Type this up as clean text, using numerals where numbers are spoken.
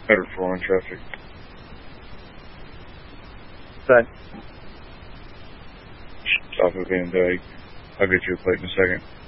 Better for on traffic. But Off of Van Dyke. I'll get you a plate in a second.